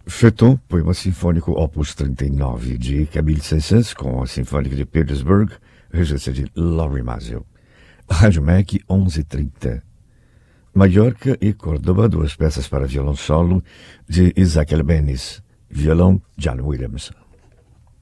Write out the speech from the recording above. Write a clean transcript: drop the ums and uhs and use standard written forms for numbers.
Feuilleton, poema sinfônico opus 39 de Camille Saint-Saëns com a Sinfônica de Petersburg, regência de Laurie Mazio. Rádio MEC 11:30. Mallorca e Córdoba, duas peças para violão solo de Isaac Albéniz, violão John Williams.